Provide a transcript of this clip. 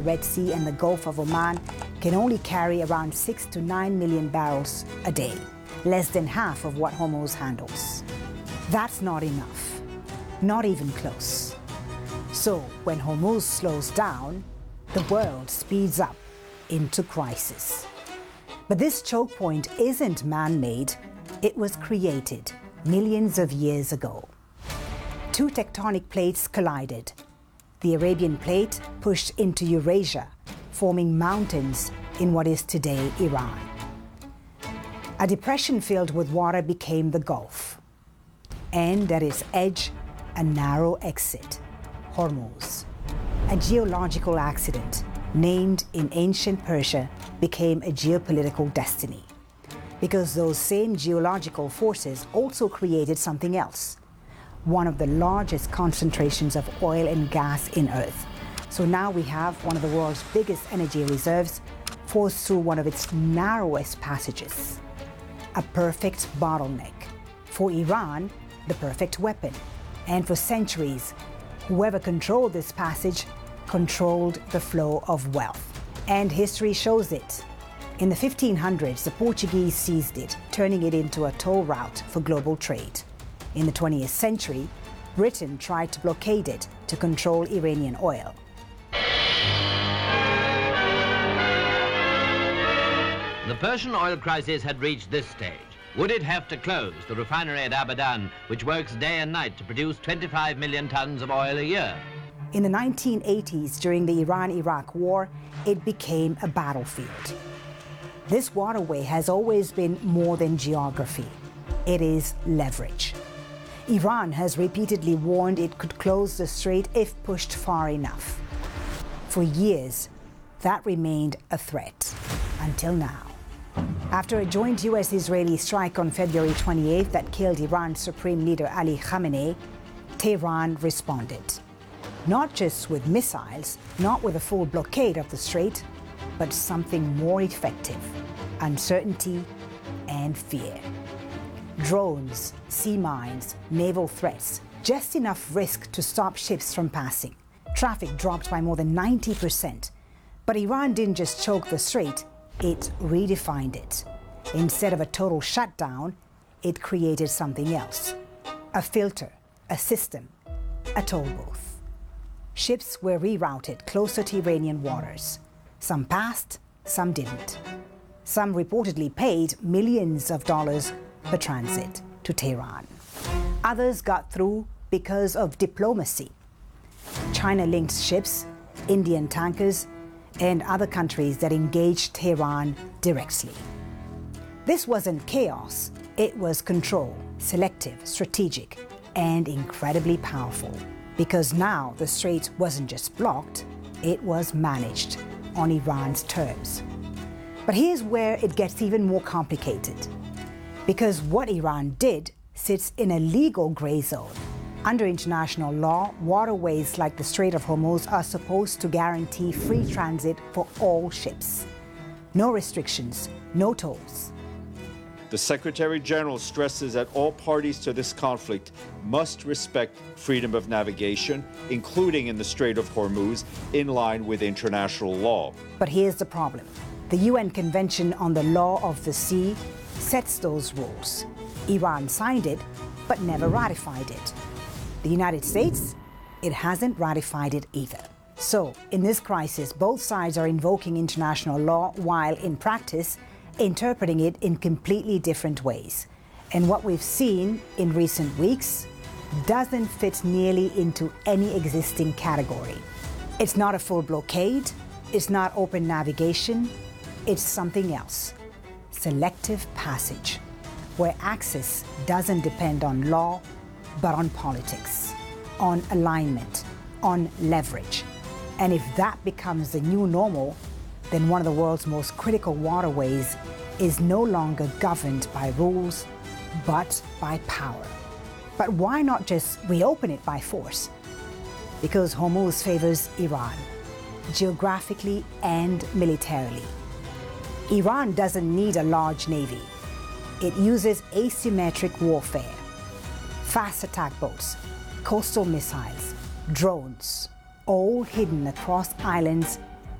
Red Sea and the Gulf of Oman can only carry around 6 to 9 million barrels a day, less than half of what Hormuz handles. That's not enough, not even close. So when Hormuz slows down, the world speeds up into crisis. But this choke point isn't man-made, it was created millions of years ago. Two tectonic plates collided. The Arabian Plate pushed into Eurasia, forming mountains in what is today Iran. A depression filled with water became the Gulf, and at its edge, a narrow exit, Hormuz. A geological accident, named in ancient Persia, became a geopolitical destiny, because those same geological forces also created something else, one of the largest concentrations of oil and gas in Earth. So now we have one of the world's biggest energy reserves forced through one of its narrowest passages. A perfect bottleneck. For Iran, the perfect weapon. And for centuries, whoever controlled this passage controlled the flow of wealth. And history shows it. In the 1500s, the Portuguese seized it, turning it into a toll route for global trade. In the 20th century, Britain tried to blockade it to control Iranian oil. The Persian oil crisis had reached this stage. Would it have to close the refinery at Abadan, which works day and night to produce 25 million tons of oil a year? In the 1980s, during the Iran-Iraq War, it became a battlefield. This waterway has always been more than geography. It is leverage. Iran has repeatedly warned it could close the strait if pushed far enough. For years, that remained a threat, until now. After a joint US-Israeli strike on February 28th that killed Iran's Supreme Leader Ali Khamenei, Tehran responded. Not just with missiles, not with a full blockade of the strait, but something more effective: uncertainty and fear. Drones, sea mines, naval threats, just enough risk to stop ships from passing. Traffic dropped by more than 90%. But Iran didn't just choke the strait, it redefined it. Instead of a total shutdown, it created something else. A filter, a system, a toll booth. Ships were rerouted closer to Iranian waters. Some passed, some didn't. Some reportedly paid millions of dollars per transit to Tehran. Others got through because of diplomacy. China-linked ships, Indian tankers, and other countries that engaged Tehran directly. This wasn't chaos, it was control, selective, strategic, and incredibly powerful. Because now the strait wasn't just blocked, it was managed on Iran's terms. But here's where it gets even more complicated. Because what Iran did sits in a legal gray zone. Under international law, waterways like the Strait of Hormuz are supposed to guarantee free transit for all ships. No restrictions, no tolls. The Secretary General stresses that all parties to this conflict must respect freedom of navigation, including in the Strait of Hormuz, in line with international law. But here's the problem. The UN Convention on the Law of the Sea sets those rules. Iran signed it, but never ratified it. The United States, it hasn't ratified it either. So, in this crisis, both sides are invoking international law while, in practice, interpreting it in completely different ways. And what we've seen in recent weeks doesn't fit nearly into any existing category. It's not a full blockade, it's not open navigation, it's something else. Selective passage, where access doesn't depend on law, but on politics, on alignment, on leverage. And if that becomes the new normal, then one of the world's most critical waterways is no longer governed by rules, but by power. But why not just reopen it by force? Because Hormuz favors Iran, geographically and militarily. Iran doesn't need a large navy. It uses asymmetric warfare, fast attack boats, coastal missiles, drones, all hidden across islands